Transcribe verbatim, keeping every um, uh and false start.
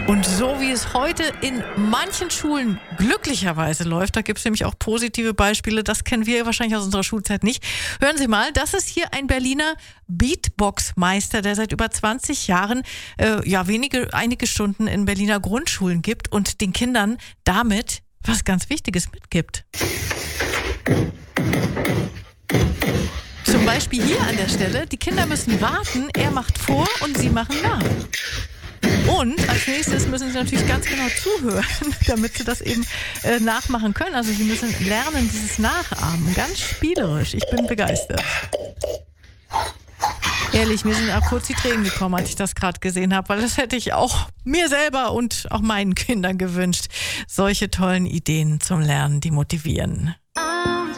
Und so wie es heute in manchen Schulen glücklicherweise läuft, da gibt es nämlich auch positive Beispiele, das kennen wir wahrscheinlich aus unserer Schulzeit nicht. Hören Sie mal, das ist hier ein Berliner Beatbox-Meister, der seit über zwanzig Jahren äh, ja wenige, einige Stunden in Berliner Grundschulen gibt und den Kindern damit was ganz Wichtiges mitgibt. Zum Beispiel hier an der Stelle, die Kinder müssen warten, er macht vor und sie machen nach. Und als nächstes müssen sie natürlich ganz genau zuhören, damit sie das eben äh, nachmachen können. Also sie müssen lernen, dieses Nachahmen, ganz spielerisch. Ich bin begeistert. Ehrlich, mir sind auch kurz die Tränen gekommen, als ich das gerade gesehen habe, weil das hätte ich auch mir selber und auch meinen Kindern gewünscht. Solche tollen Ideen zum Lernen, die motivieren.